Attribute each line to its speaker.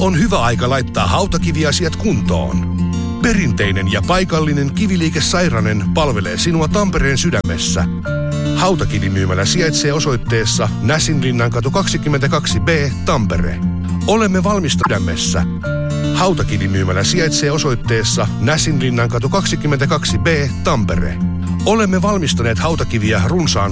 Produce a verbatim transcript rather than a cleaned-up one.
Speaker 1: on hyvä aika laittaa hautakiviasiat kuntoon. Perinteinen ja paikallinen Kiviliike Sairanen palvelee sinua Tampereen sydämessä. Hautakivimyymälä sijaitsee osoitteessa Näsinlinnankatu kaksikymmentäkaksi B, Tampere. Olemme valmistusydämessä. Hautakivimyymälä sijaitsee osoitteessa Näsinlinnankatu kaksikymmentäkaksi B, Tampere. Olemme valmistaneet hautakiviä runsaan